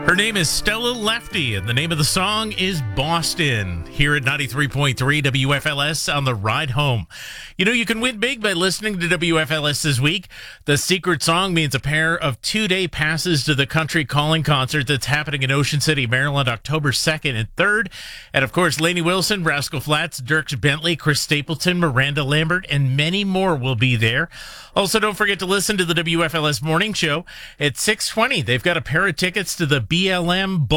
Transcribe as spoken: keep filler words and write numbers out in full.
Her name is Stella Lefty, and the name of the song is Boston, here at ninety-three point three W F L S on the ride home. You know, you can win big by listening to W F L S this week. The secret song means a pair of two-day passes to the Country Calling concert that's happening in Ocean City, Maryland, October second and third. And, of course, Lainey Wilson, Rascal Flatts, Dierks Bentley, Chris Stapleton, Miranda Lambert, and many more will be there. Also, don't forget to listen to the W F L S Morning Show at six twenty. They've got a pair of tickets to the B L M